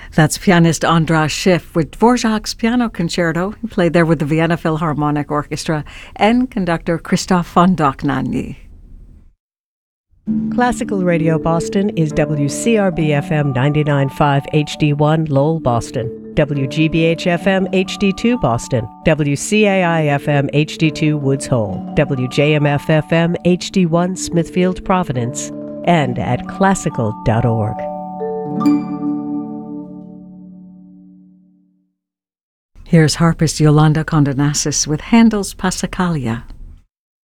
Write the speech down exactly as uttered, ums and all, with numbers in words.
That's pianist Andras Schiff with Dvorak's Piano Concerto. He played there with the Vienna Philharmonic Orchestra and conductor Christoph von Dohnanyi. Classical Radio Boston is W C R B F M ninety-nine point five H D one Lowell, Boston, W G B H F M H D two Boston, W C A I F M H D two Woods Hole, W J M F F M H D one Smithfield, Providence, and at classical dot org. Here's harpist Yolanda Condonasis with Handel's Passacaglia.